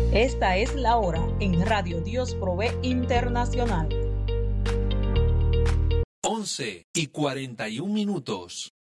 Esta es la hora en Radio Dios Provee Internacional. 11:41.